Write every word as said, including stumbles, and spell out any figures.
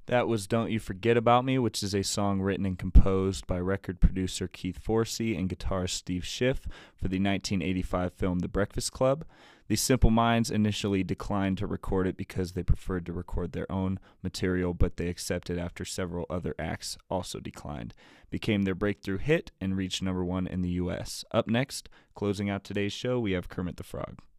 That was Don't You Forget About Me, which is a song written and composed by record producer Keith Forsey and guitarist Steve Schiff for the nineteen eighty-five film The Breakfast Club. The Simple Minds initially declined to record it because they preferred to record their own material, but they accepted after several other acts also declined. It became their breakthrough hit and reached number one in the U S. Up next, closing out today's show, we have Kermit the Frog.